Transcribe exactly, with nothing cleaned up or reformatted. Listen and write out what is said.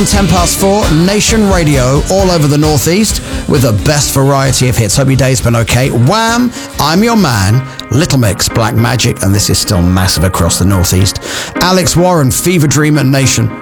ten past four, Nation Radio, all over the Northeast, with the best variety of hits. Hope your day's been okay. Wham! I'm Your Man, Little Mix, Black Magic, and this is still massive across the Northeast. Alex Warren, Fever Dream at Nation.